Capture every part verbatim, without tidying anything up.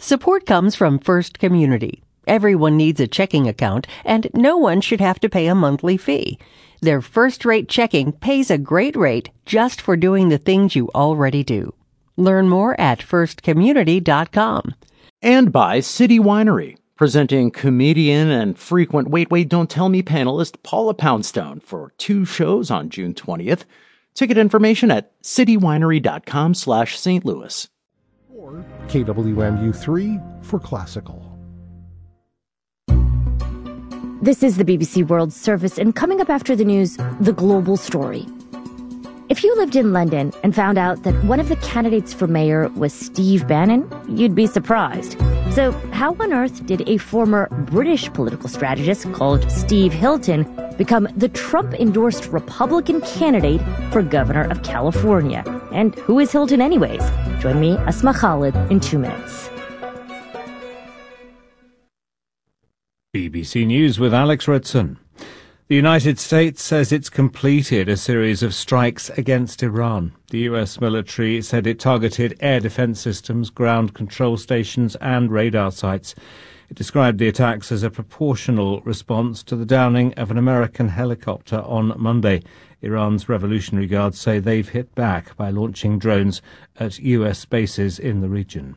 Support comes from First Community. Everyone needs a checking account, and no one should have to pay a monthly fee. Their first-rate checking pays a great rate just for doing the things you already do. Learn more at first community dot com. And by City Winery, presenting comedian and frequent Wait, Wait, Don't Tell Me panelist Paula Poundstone for two shows on June twentieth. Ticket information at citywinery.com slash Saint Louis. Or K W M U three for classical. This is the B B C World Service, and coming up after the news, the global story. If you lived in London and found out that one of the candidates for mayor was Steve Bannon, you'd be surprised. So how on earth did a former British political strategist called Steve Hilton become the Trump-endorsed Republican candidate for governor of California? And who is Hilton anyways? Join me, Asma Khalid, in two minutes. B B C News with Alex Ritson. The United States says it's completed a series of strikes against Iran. The U S military said it targeted air defense systems, ground control stations and radar sites. It described the attacks as a proportional response to the downing of an American helicopter on Monday. Iran's Revolutionary Guards say they've hit back by launching drones at U S bases in the region.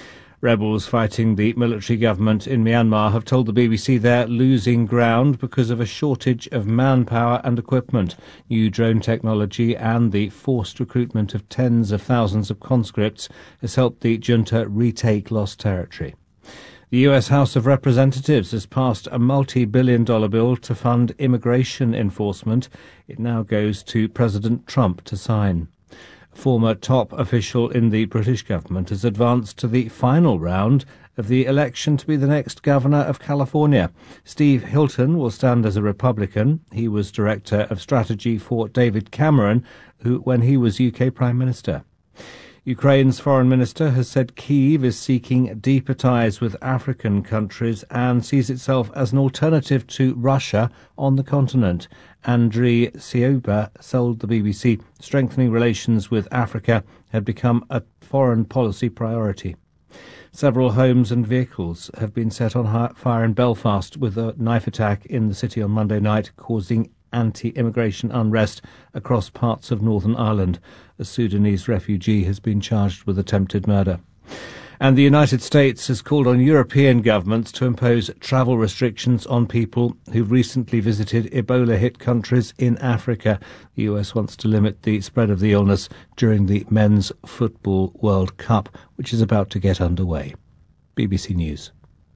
Rebels fighting the military government in Myanmar have told the B B C they're losing ground because of a shortage of manpower and equipment. New drone technology and the forced recruitment of tens of thousands of conscripts has helped the junta retake lost territory. The U S House of Representatives has passed a multi-billion dollar bill to fund immigration enforcement. It now goes to President Trump to sign. A former top official in the British government has advanced to the final round of the election to be the next governor of California. Steve Hilton will stand as a Republican. He was director of strategy for David Cameron, who, when he was U K Prime Minister. Ukraine's foreign minister has said Kyiv is seeking deeper ties with African countries and sees itself as an alternative to Russia on the continent. Andriy Sybiha told the B B C strengthening relations with Africa had become a foreign policy priority. Several homes and vehicles have been set on fire in Belfast with a knife attack in the city on Monday night, causing anti-immigration unrest across parts of Northern Ireland. A Sudanese refugee has been charged with attempted murder. And the United States has called on European governments to impose travel restrictions on people who've recently visited Ebola-hit countries in Africa. The U S wants to limit the spread of the illness during the Men's Football World Cup, which is about to get underway. B B C News.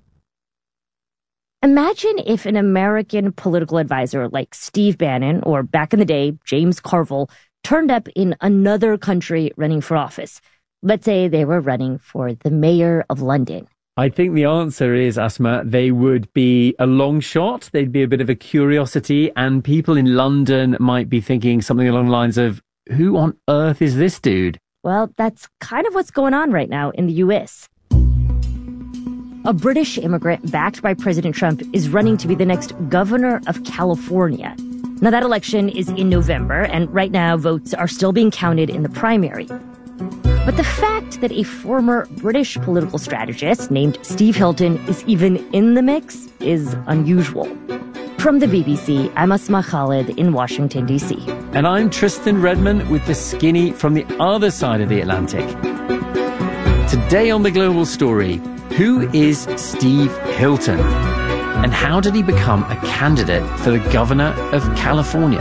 Imagine if an American political advisor like Steve Bannon, or back in the day, James Carville, turned up in another country running for office. Let's say they were running for the mayor of London. I think the answer is, Asma, they would be a long shot. They'd be a bit of a curiosity, and people in London might be thinking something along the lines of, who on earth is this dude? Well, that's kind of what's going on right now in the U S. A British immigrant backed by President Trump is running to be the next governor of California. Now, that election is in November, and right now votes are still being counted in the primary. But the fact that a former British political strategist named Steve Hilton is even in the mix is unusual. From the B B C, I'm Asma Khalid in Washington, D C. And I'm Tristan Redman with the skinny from the other side of the Atlantic. Today on The Global Story, who is Steve Hilton? And how did he become a candidate for the governor of California?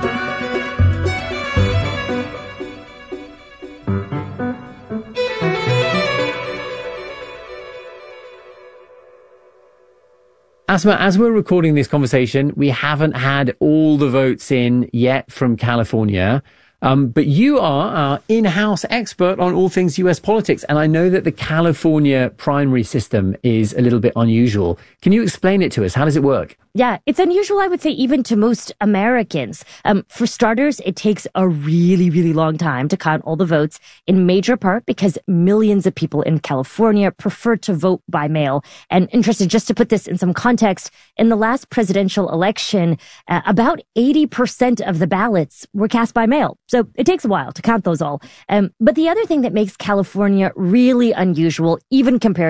Asma, as we're recording this conversation, we haven't had all the votes in yet from California. Um, but you are our in-house expert on all things U S politics, and I know that the California primary system is a little bit unusual. Can you explain it to us? How does it work? Yeah, it's unusual, I would say, even to most Americans. Um, for starters, it takes a really, really long time to count all the votes, in major part because millions of people in California prefer to vote by mail. And interested, just to put this in some context, in the last presidential election, uh, about eighty percent of the ballots were cast by mail. So it takes a while to count those all. Um, but the other thing that makes California really unusual, even compared